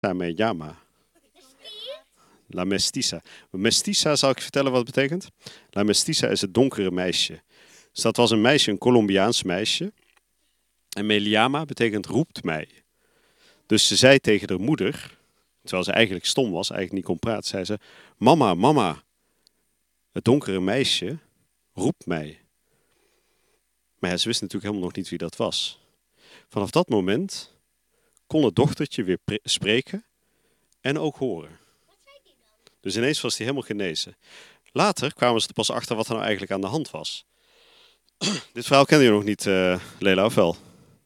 me La mestiza. Mestiza zal ik je vertellen wat het betekent. La mestiza is het donkere meisje. Dus dat was een meisje, een Colombiaans meisje. En me llama betekent roept mij. Dus ze zei tegen haar moeder, terwijl ze eigenlijk stom was, eigenlijk niet kon praten, zei ze: Mama, mama, het donkere meisje roept mij. Maar ja, ze wist natuurlijk helemaal nog niet wie dat was. Vanaf dat moment kon het dochtertje weer spreken en ook horen. Dus ineens was hij helemaal genezen. Later kwamen ze er pas achter wat er nou eigenlijk aan de hand was. Dit verhaal kende je nog niet, Lela, of wel?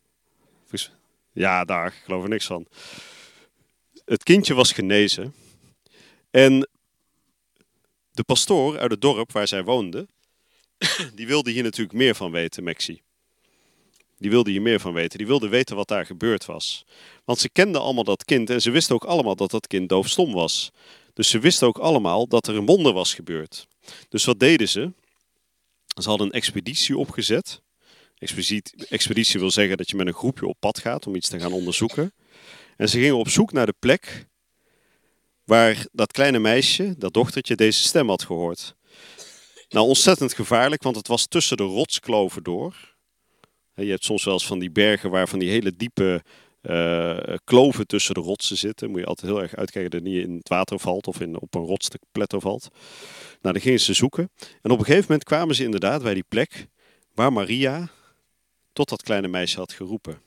Ja, daar, ik geloof er niks van. Het kindje was genezen. En de pastoor uit het dorp waar zij woonde, die wilde hier natuurlijk meer van weten, Maxi. Die wilde hier meer van weten. Die wilde weten wat daar gebeurd was. Want ze kenden allemaal dat kind en ze wisten ook allemaal dat dat kind doofstom was. Dus ze wisten ook allemaal dat er een wonder was gebeurd. Dus wat deden ze? Ze hadden een expeditie opgezet. Expeditie wil zeggen dat je met een groepje op pad gaat om iets te gaan onderzoeken. En ze gingen op zoek naar de plek waar dat kleine meisje, dat dochtertje, deze stem had gehoord. Nou, ontzettend gevaarlijk, want het was tussen de rotskloven door. Je hebt soms wel eens van die bergen waar van die hele diepe kloven tussen de rotsen zitten. Moet je altijd heel erg uitkijken dat je niet in het water valt of op een rots te pletter valt. Nou, dan gingen ze zoeken. En op een gegeven moment kwamen ze inderdaad bij die plek waar Maria tot dat kleine meisje had geroepen.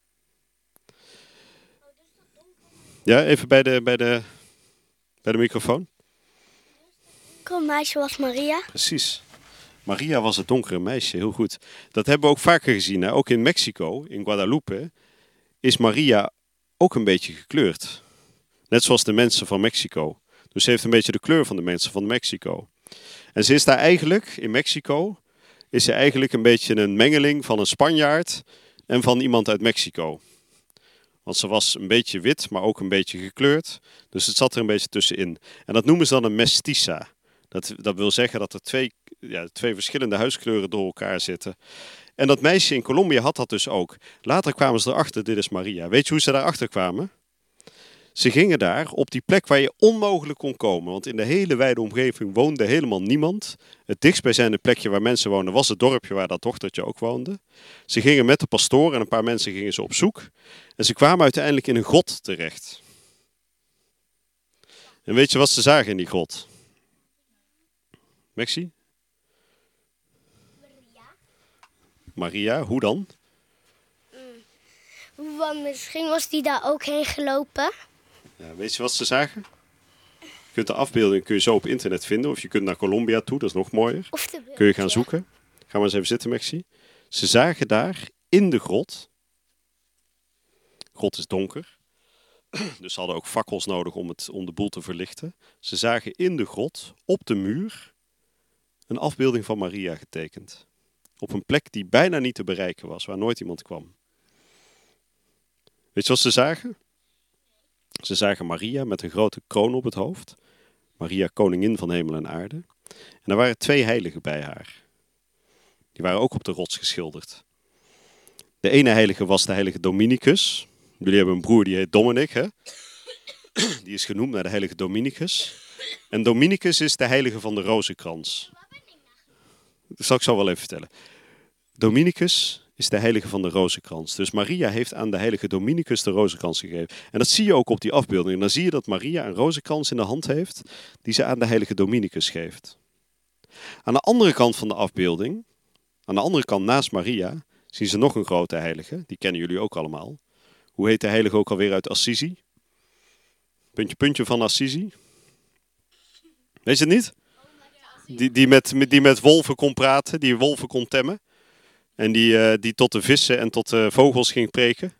Ja, even bij de microfoon. Het meisje was Maria. Precies. Maria was het donkere meisje, heel goed. Dat hebben we ook vaker gezien. Hè? Ook in Mexico, in Guadalupe, is Maria ook een beetje gekleurd. Net zoals de mensen van Mexico. Dus ze heeft een beetje de kleur van de mensen van Mexico. En ze is daar eigenlijk, in Mexico, is ze eigenlijk een beetje een mengeling van een Spanjaard en van iemand uit Mexico. Want ze was een beetje wit, maar ook een beetje gekleurd. Dus het zat er een beetje tussenin. En dat noemen ze dan een mestiza. Dat wil zeggen dat er twee verschillende huidskleuren door elkaar zitten. En dat meisje in Colombia had dat dus ook. Later kwamen ze erachter, dit is Maria. Weet je hoe ze daarachter kwamen? Ze gingen daar op die plek waar je onmogelijk kon komen. Want in de hele wijde omgeving woonde helemaal niemand. Het dichtstbijzijnde plekje waar mensen woonden was het dorpje waar dat dochtertje ook woonde. Ze gingen met de pastoor en een paar mensen gingen ze op zoek. En ze kwamen uiteindelijk in een grot terecht. En weet je wat ze zagen in die grot? Maxi? Maria, hoe dan? Want misschien was die daar ook heen gelopen. Ja, weet je wat ze zagen? Je kunt de afbeelding zo op internet vinden. Of je kunt naar Colombia toe, dat is nog mooier. Kun je gaan zoeken. Ga maar eens even zitten, Maxi. Ze zagen daar in de grot. De grot is donker. Dus ze hadden ook fakkels nodig om de boel te verlichten. Ze zagen in de grot, op de muur, een afbeelding van Maria getekend. Op een plek die bijna niet te bereiken was, waar nooit iemand kwam. Weet je wat ze zagen? Ze zagen Maria met een grote kroon op het hoofd. Maria, koningin van hemel en aarde. En er waren 2 heiligen bij haar. Die waren ook op de rots geschilderd. De ene heilige was de heilige Dominicus. Jullie hebben een broer die heet Dominic, hè? Die is genoemd naar de heilige Dominicus. En Dominicus is de heilige van de rozenkrans. Dat zal ik zo wel even vertellen. Dominicus is de heilige van de rozenkrans. Dus Maria heeft aan de heilige Dominicus de rozenkrans gegeven. En dat zie je ook op die afbeelding. En dan zie je dat Maria een rozenkrans in de hand heeft die ze aan de heilige Dominicus geeft. Aan de andere kant van de afbeelding, aan de andere kant naast Maria, zien ze nog een grote heilige. Die kennen jullie ook allemaal. Hoe heet de heilige ook alweer uit Assisi? Puntje, puntje van Assisi. Weet je het niet? Die met wolven kon praten, die wolven kon temmen. En die tot de vissen en tot de vogels ging preken.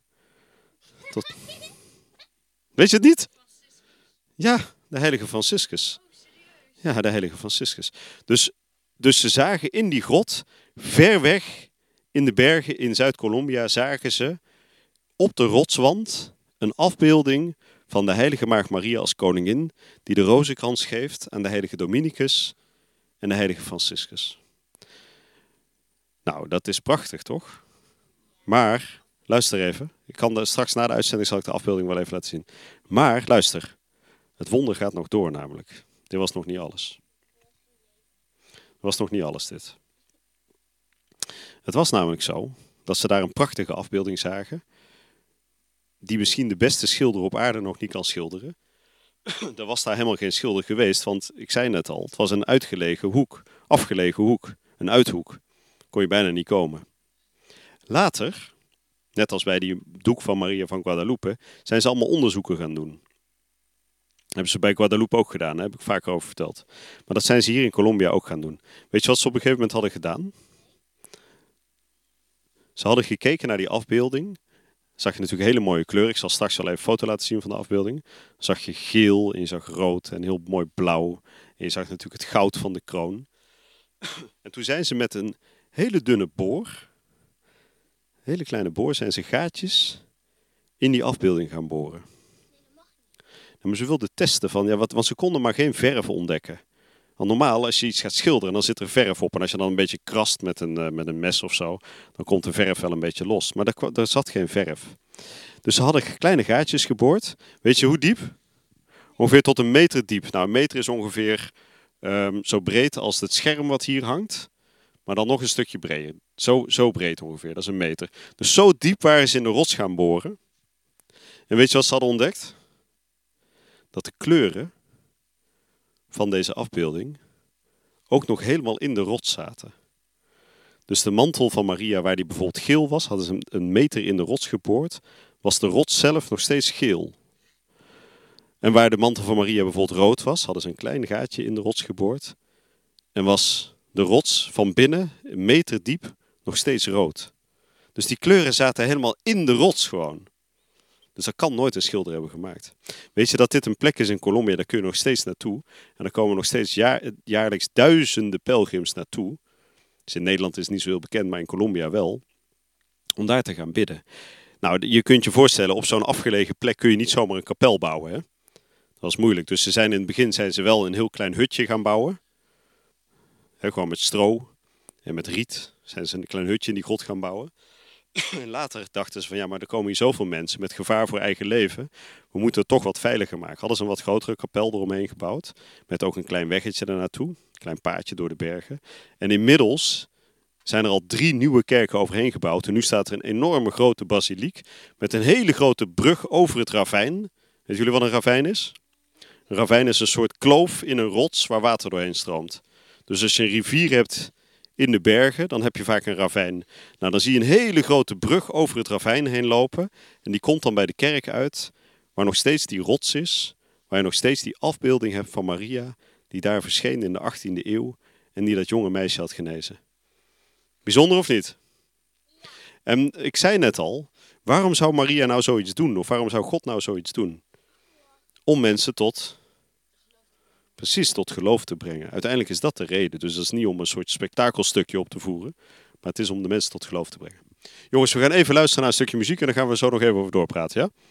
Weet je het niet? Ja, de heilige Franciscus. Ja, de heilige Franciscus. Dus ze zagen in die grot, ver weg in de bergen in Zuid-Colombia, zagen ze op de rotswand een afbeelding van de heilige Maagd Maria als koningin, die de rozenkrans geeft aan de heilige Dominicus en de heilige Franciscus. Nou, dat is prachtig, toch? Maar Luister even. Ik kan straks na de uitzending zal ik de afbeelding wel even laten zien. Maar luister. Het wonder gaat nog door namelijk. Dit was nog niet alles. Het was nog niet alles dit. Het was namelijk zo dat ze daar een prachtige afbeelding zagen. Die misschien de beste schilder op aarde nog niet kan schilderen. Er was daar helemaal geen schilder geweest. Want ik zei net al. Het was een uitgelegen hoek. Afgelegen hoek. Een uithoek. Kon je bijna niet komen. Later, net als bij die doek van Maria van Guadalupe, zijn ze allemaal onderzoeken gaan doen. Hebben ze bij Guadalupe ook gedaan, daar heb ik vaker over verteld. Maar dat zijn ze hier in Colombia ook gaan doen. Weet je wat ze op een gegeven moment hadden gedaan? Ze hadden gekeken naar die afbeelding. Zag je natuurlijk hele mooie kleuren. Ik zal straks wel even een foto laten zien van de afbeelding. Dan zag je geel en je zag rood en heel mooi blauw. En je zag natuurlijk het goud van de kroon. En toen zijn ze met een hele dunne boor, hele kleine boor, zijn ze gaatjes in die afbeelding gaan boren. Maar ze wilden testen van, want ze konden maar geen verf ontdekken. Want normaal, als je iets gaat schilderen, dan zit er verf op. En als je dan een beetje krast met een mes of zo, dan komt de verf wel een beetje los. Maar er zat geen verf. Dus ze hadden kleine gaatjes geboord. Weet je hoe diep? Ongeveer tot 1 meter diep. Nou, 1 meter is ongeveer zo breed als het scherm wat hier hangt. Maar dan nog een stukje breder. Zo breed ongeveer, dat is 1 meter. Dus zo diep waren ze in de rots gaan boren. En weet je wat ze hadden ontdekt? Dat de kleuren van deze afbeelding ook nog helemaal in de rots zaten. Dus de mantel van Maria, waar die bijvoorbeeld geel was, hadden ze 1 meter in de rots geboord, was de rots zelf nog steeds geel. En waar de mantel van Maria bijvoorbeeld rood was, hadden ze een klein gaatje in de rots geboord en was de rots van binnen 1 meter diep nog steeds rood. Dus die kleuren zaten helemaal in de rots gewoon. Dus dat kan nooit een schilder hebben gemaakt. Weet je dat dit een plek is in Colombia, daar kun je nog steeds naartoe. En daar komen nog steeds jaarlijks duizenden pelgrims naartoe. Dus in Nederland is het niet zo heel bekend, maar in Colombia wel. Om daar te gaan bidden. Nou, je kunt je voorstellen, op zo'n afgelegen plek kun je niet zomaar een kapel bouwen. Hè? Dat is moeilijk. Dus in het begin zijn ze wel een heel klein hutje gaan bouwen. Gewoon met stro en met riet zijn ze een klein hutje in die grot gaan bouwen. En later dachten ze van maar er komen hier zoveel mensen met gevaar voor eigen leven. We moeten het toch wat veiliger maken. Hadden ze een wat grotere kapel eromheen gebouwd. Met ook een klein weggetje ernaartoe. Een klein paadje door de bergen. En inmiddels zijn er al 3 nieuwe kerken overheen gebouwd. En nu staat er een enorme grote basiliek. Met een hele grote brug over het ravijn. Weet jullie wat een ravijn is? Een ravijn is een soort kloof in een rots waar water doorheen stroomt. Dus als je een rivier hebt in de bergen, dan heb je vaak een ravijn. Nou, dan zie je een hele grote brug over het ravijn heen lopen. En die komt dan bij de kerk uit, waar nog steeds die rots is. Waar je nog steeds die afbeelding hebt van Maria, die daar verscheen in de 18e eeuw. En die dat jonge meisje had genezen. Bijzonder of niet? En ik zei net al, waarom zou Maria nou zoiets doen? Of waarom zou God nou zoiets doen? Om mensen tot geloof te brengen. Uiteindelijk is dat de reden. Dus dat is niet om een soort spektakelstukje op te voeren. Maar het is om de mensen tot geloof te brengen. Jongens, we gaan even luisteren naar een stukje muziek en dan gaan we zo nog even over doorpraten, ja?